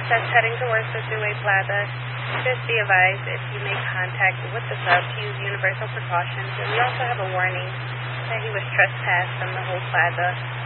says heading towards the Thruway Plaza. Just be advised if you make contact with the sub to use universal precautions. And we also have a warning that he was trespassed from the whole plaza.